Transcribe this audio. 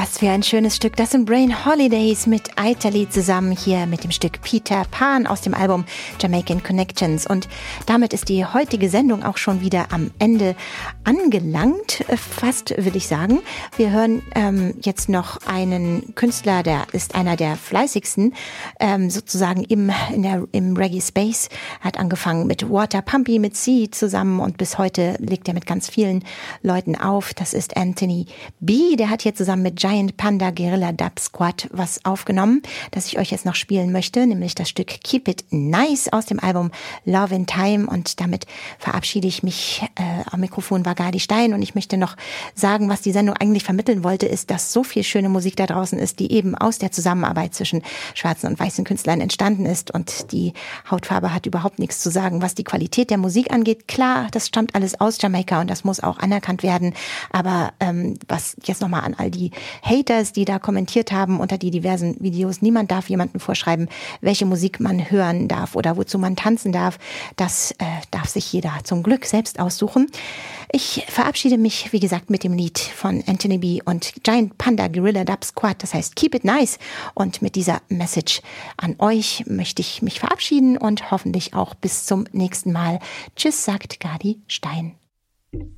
Was für ein schönes Stück. Das sind Brain Holidays mit Italy zusammen hier mit dem Stück Peter Pan aus dem Album Jamaican Connections. Und damit ist die heutige Sendung auch schon wieder am Ende angelangt, fast will ich sagen. Wir hören jetzt noch einen Künstler, der ist einer der fleißigsten, sozusagen im Reggae Space. Er hat angefangen mit Water Pumpy, mit C zusammen und bis heute legt er mit ganz vielen Leuten auf. Das ist Anthony B. Der hat hier zusammen mit Giant Panda Guerilla Dub Squad was aufgenommen, das ich euch jetzt noch spielen möchte, nämlich das Stück Keep It Nice aus dem Album Love in Time, und damit verabschiede ich mich. Am Mikrofon war Gadi Stein und ich möchte noch sagen, was die Sendung eigentlich vermitteln wollte, ist, dass so viel schöne Musik da draußen ist, die eben aus der Zusammenarbeit zwischen schwarzen und weißen Künstlern entstanden ist, und die Hautfarbe hat überhaupt nichts zu sagen, was die Qualität der Musik angeht. Klar, das stammt alles aus Jamaika und das muss auch anerkannt werden, aber was jetzt nochmal an all die Haters, die da kommentiert haben unter die diversen Videos: Niemand darf jemandem vorschreiben, welche Musik man hören darf oder wozu man tanzen darf. Das darf sich jeder zum Glück selbst aussuchen. Ich verabschiede mich, wie gesagt, mit dem Lied von Anthony B. und Giant Panda Guerilla Dub Squad, das heißt Keep It Nice. Und mit dieser Message an euch möchte ich mich verabschieden und hoffentlich auch bis zum nächsten Mal. Tschüss, sagt Gadi Stein.